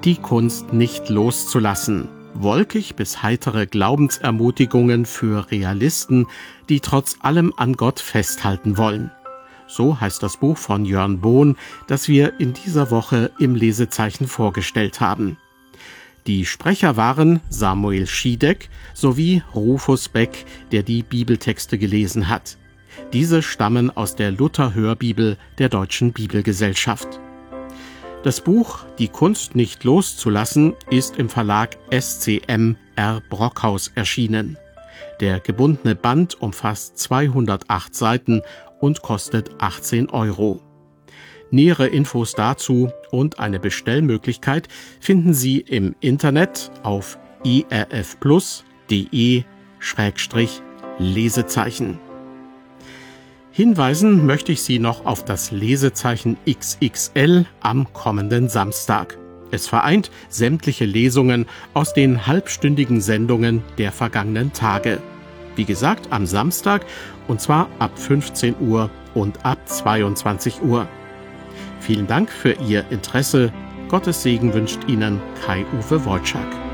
Die Kunst nicht loszulassen. Wolkig bis heitere Glaubensermutigungen für Realisten, die trotz allem an Gott festhalten wollen. So heißt das Buch von Jörn Bohn, das wir in dieser Woche im Lesezeichen vorgestellt haben. Die Sprecher waren Samuel Schiedek sowie Rufus Beck, der die Bibeltexte gelesen hat. Diese stammen aus der Luther-Hörbibel der Deutschen Bibelgesellschaft. Das Buch »Die Kunst nicht loszulassen« ist im Verlag SCM R. Brockhaus erschienen. Der gebundene Band umfasst 208 Seiten und kostet 18 €. Nähere Infos dazu und eine Bestellmöglichkeit finden Sie im Internet auf erfplus.de/Lesezeichen. Hinweisen möchte ich Sie noch auf das Lesezeichen XXL am kommenden Samstag. Es vereint sämtliche Lesungen aus den halbstündigen Sendungen der vergangenen Tage. Wie gesagt, am Samstag, und zwar ab 15 Uhr und ab 22 Uhr. Vielen Dank für Ihr Interesse. Gottes Segen wünscht Ihnen Kai-Uwe Wojczak.